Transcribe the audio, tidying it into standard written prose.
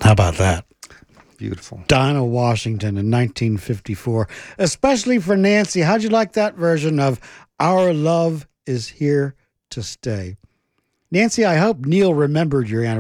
How about that? Beautiful. Dinah Washington in 1954. Especially for Nancy. How'd you like that version of Our Love Is Here to Stay? Nancy, I hope Neil remembered your anniversary.